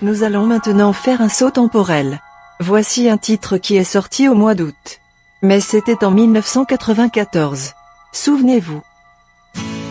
Nous allons maintenant faire un saut temporel. Voici un titre qui est sorti au mois d'août. Mais c'était en 1994. Souvenez-vous.